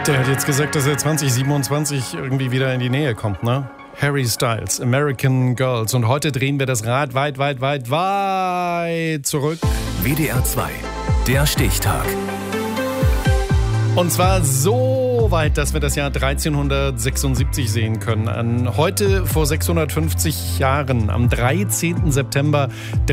Der hat jetzt gesagt, dass er 2027 irgendwie wieder in die Nähe kommt, ne? Harry Styles, American Girls. Und heute drehen wir das Rad weit zurück. WDR 2, der Stichtag. Und zwar so weit, dass wir das Jahr 1376 sehen können. Heute vor 650 Jahren, am 13. September